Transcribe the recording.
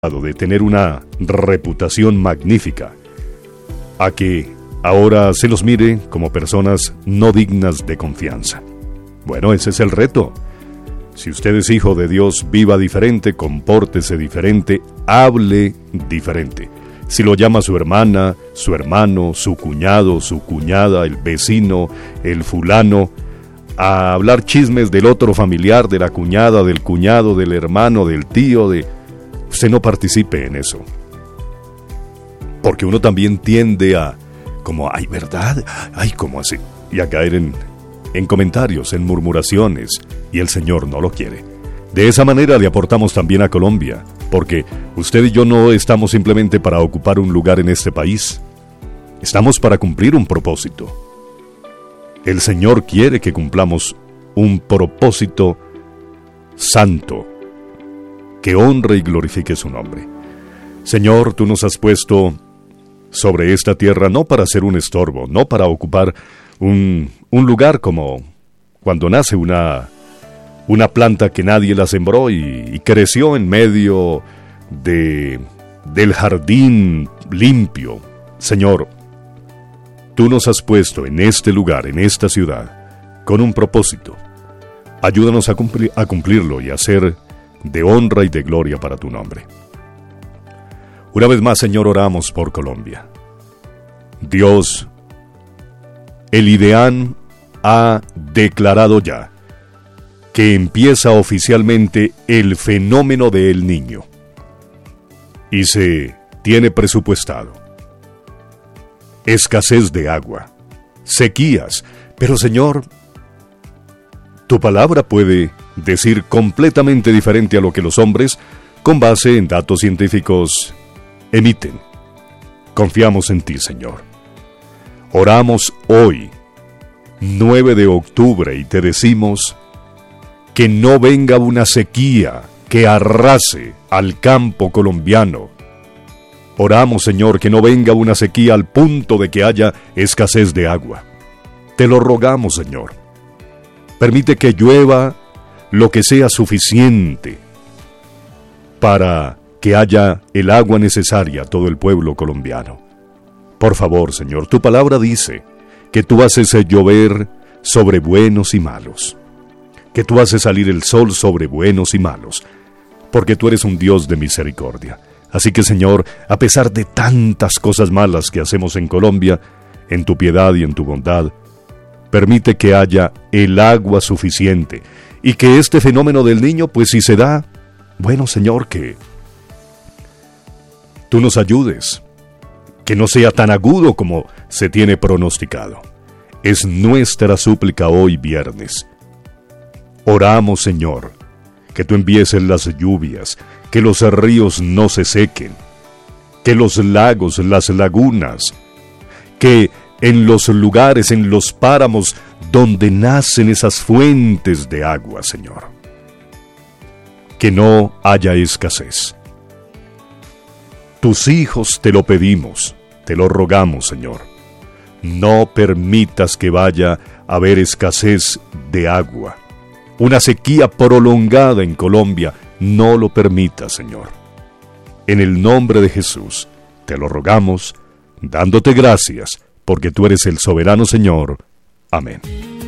de tener una reputación magnífica, a que ahora se los mire como personas no dignas de confianza. Bueno, ese es el reto. Si usted es hijo de Dios, viva diferente, compórtese diferente, hable diferente. Si lo llama su hermana, su hermano, su cuñado, su cuñada, el vecino, el fulano, a hablar chismes del otro familiar, de la cuñada, del cuñado, del hermano, del tío, usted no participe en eso. Porque uno también tiende a, como, ay, ¿verdad? Ay, ¿cómo así? Y a caer en comentarios, en murmuraciones, y el Señor no lo quiere. De esa manera le aportamos también a Colombia, porque usted y yo no estamos simplemente para ocupar un lugar en este país. Estamos para cumplir un propósito. El Señor quiere que cumplamos un propósito santo, que honre y glorifique su nombre. Señor, tú nos has puesto sobre esta tierra no para ser un estorbo, no para ocupar un lugar como cuando nace una planta que nadie la sembró y creció en medio del jardín limpio. Señor, tú nos has puesto en este lugar, en esta ciudad, con un propósito. Ayúdanos a cumplirlo y a hacer de honra y de gloria para tu nombre. Una vez más, Señor, oramos por Colombia. Dios, el IDEAN ha declarado ya que empieza oficialmente el fenómeno del Niño y se tiene presupuestado escasez de agua, sequías, pero Señor, tu palabra puede decir completamente diferente a lo que los hombres, con base en datos científicos, emiten. Confiamos en ti, Señor. Oramos hoy, 9 de octubre, y te decimos que no venga una sequía que arrase al campo colombiano. Oramos, Señor, que no venga una sequía al punto de que haya escasez de agua. Te lo rogamos, Señor. Permite que llueva lo que sea suficiente para que haya el agua necesaria a todo el pueblo colombiano. Por favor, Señor, tu palabra dice que tú haces llover sobre buenos y malos, que tú haces salir el sol sobre buenos y malos, porque tú eres un Dios de misericordia. Así que, Señor, a pesar de tantas cosas malas que hacemos en Colombia, en tu piedad y en tu bondad, permite que haya el agua suficiente y que este fenómeno del Niño, pues si se da, bueno, Señor, que tú nos ayudes, que no sea tan agudo como se tiene pronosticado. Es nuestra súplica hoy viernes. Oramos, Señor, que tú envíes las lluvias, que los ríos no se sequen, que los lagos, las lagunas, que en los lugares, en los páramos donde nacen esas fuentes de agua, Señor, que no haya escasez. Tus hijos te lo pedimos, te lo rogamos, Señor. No permitas que vaya a haber escasez de agua. Una sequía prolongada en Colombia, no lo permitas, Señor. En el nombre de Jesús, te lo rogamos, dándote gracias, porque tú eres el soberano Señor. Amén.